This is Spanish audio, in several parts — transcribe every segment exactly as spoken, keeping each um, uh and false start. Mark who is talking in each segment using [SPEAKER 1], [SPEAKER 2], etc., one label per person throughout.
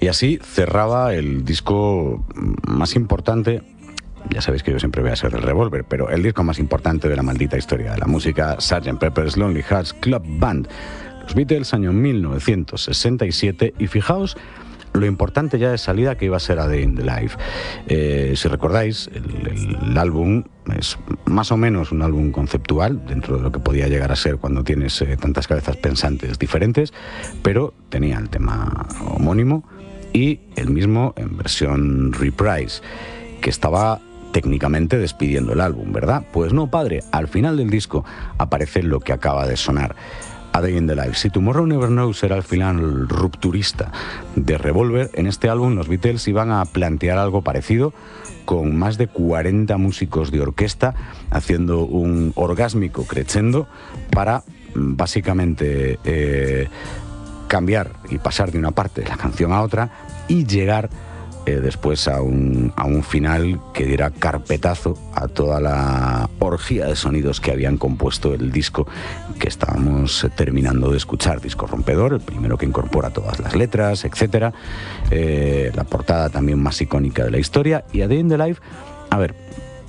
[SPEAKER 1] Y así cerraba el disco más importante. Ya sabéis que yo siempre voy a ser el Revolver, pero el disco más importante de la maldita historia de la música, sergeant Pepper's Lonely Hearts Club Band. Los Beatles, año mil novecientos sesenta y siete, y fijaos lo importante ya de salida que iba a ser A Day in the Life. Eh, si recordáis, el, el, el álbum es más o menos un álbum conceptual, dentro de lo que podía llegar a ser cuando tienes eh, tantas cabezas pensantes diferentes, pero tenía el tema homónimo y el mismo en versión reprise, que estaba técnicamente despidiendo el álbum, ¿verdad? Pues no, padre, al final del disco aparece lo que acaba de sonar, A Day in the Life. Si Tomorrow Never Knows era al final rupturista de Revolver, en este álbum los Beatles iban a plantear algo parecido, con más de cuarenta músicos de orquesta haciendo un orgásmico crescendo para básicamente eh, cambiar y pasar de una parte de la canción a otra y llegar Eh, después a un, a un final que diera carpetazo a toda la orgía de sonidos que habían compuesto el disco que estábamos terminando de escuchar. Disco rompedor, el primero que incorpora todas las letras, etcétera. Eh, la portada también más icónica de la historia. Y A Day in the Life, a ver,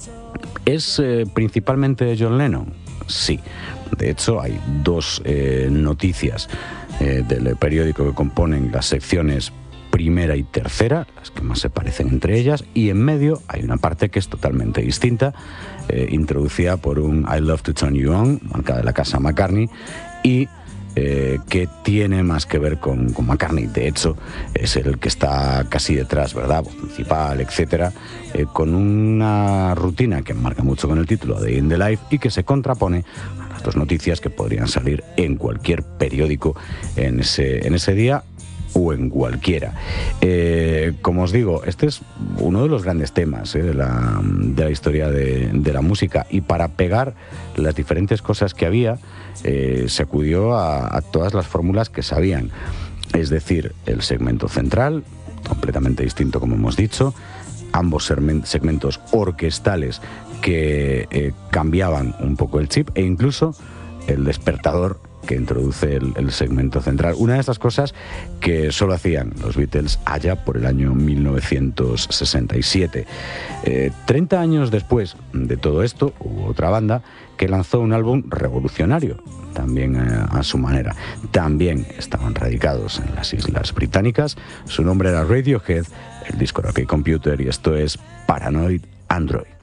[SPEAKER 1] ¿es eh, principalmente John Lennon? Sí. De hecho, hay dos eh, noticias eh, del periódico que componen las secciones primera y tercera, las que más se parecen entre ellas, y en medio hay una parte que es totalmente distinta, eh, introducida por un I Love to Turn You On, marca de la casa McCartney, y eh, que tiene más que ver con, con McCartney. De hecho, es el que está casi detrás, ¿verdad? Voz principal, etcétera, eh, con una rutina que marca mucho con el título de In the Life y que se contrapone a las dos noticias que podrían salir en cualquier periódico en ese, en ese día, o en cualquiera. Eh, como os digo, este es uno de los grandes temas eh, de, la, de la historia de, de la música, y para pegar las diferentes cosas que había eh, se acudió a, a todas las fórmulas que sabían, es decir, el segmento central, completamente distinto como hemos dicho, ambos segmentos orquestales que eh, cambiaban un poco el chip, e incluso el despertador que introduce el, el segmento central. Una de estas cosas que solo hacían los Beatles allá por el año mil novecientos sesenta y siete. Eh, treinta años después de todo esto, hubo otra banda que lanzó un álbum revolucionario, también eh, a su manera. También estaban radicados en las Islas Británicas. Su nombre era Radiohead, el disco era OK Computer, y esto es Paranoid Android.